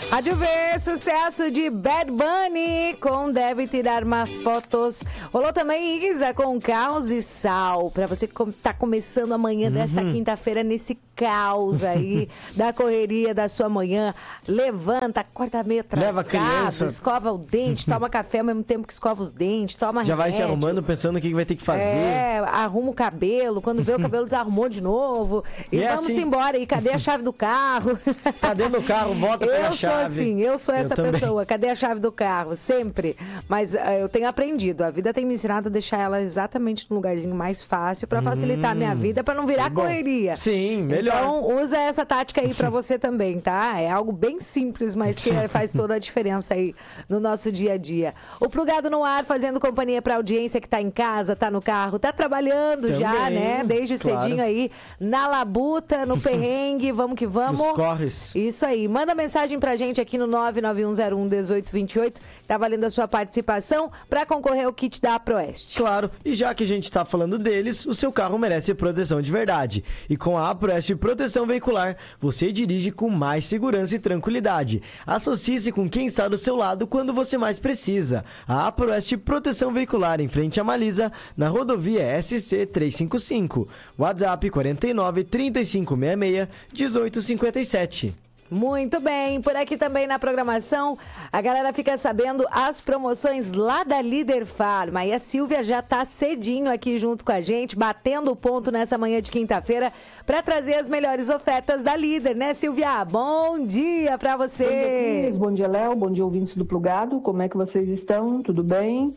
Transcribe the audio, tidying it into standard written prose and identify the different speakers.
Speaker 1: Rádio V, sucesso de Bad Bunny com Deve Tirar Mais Fotos. Rolou também Isa com Caos e Sal. Pra você que tá começando amanhã desta quinta-feira nesse caos aí da correria da sua manhã. Levanta, acorda meio atrasado,
Speaker 2: leva a criança,
Speaker 1: escova o dente, toma café ao mesmo tempo que escova os dentes, toma
Speaker 2: já
Speaker 1: remédio.
Speaker 2: vai se arrumando pensando o que vai ter que fazer.
Speaker 1: Arruma o cabelo, quando vê o cabelo desarrumou de novo. E vamos
Speaker 2: assim
Speaker 1: embora. E cadê a chave do carro?
Speaker 2: Tá dentro do carro, volta pra a chave.
Speaker 1: Eu sou essa pessoa. Cadê a chave do carro? Sempre. Mas eu tenho aprendido. A vida tem me ensinado a deixar ela exatamente no lugarzinho mais fácil pra facilitar a minha vida, pra não virar correria.
Speaker 2: Sim, melhor.
Speaker 1: Então, usa essa tática aí pra você também, tá? É algo bem simples, mas que faz toda a diferença aí no nosso dia a dia. O Plugado no Ar, fazendo companhia pra audiência que tá em casa, tá no carro, tá trabalhando também, já, né? Desde cedinho aí, na labuta, no perrengue, vamos que vamos.
Speaker 2: Nos corres.
Speaker 1: Isso aí. Manda mensagem pra gente aqui no 991011828. Tá valendo a sua participação pra concorrer ao kit da Aproeste.
Speaker 2: Claro, e já que a gente tá falando deles, o seu carro merece proteção de verdade. E com a Aproeste Proteção Veicular, você dirige com mais segurança e tranquilidade. Associe-se com quem está do seu lado quando você mais precisa. A Aproeste Proteção Veicular, em frente à Malisa, na rodovia SC 355. WhatsApp 49 3566 1857.
Speaker 1: Muito bem, por aqui também na programação, a galera fica sabendo as promoções lá da Líder Farma. E a Silvia já tá cedinho aqui junto com a gente, batendo o ponto nessa manhã de quinta-feira, para trazer as melhores ofertas da Líder, né, Silvia? Bom dia para você!
Speaker 3: Bom dia, Cris. Bom dia, Léo. Bom dia, ouvintes do Plugado. Como é que vocês estão? Tudo bem?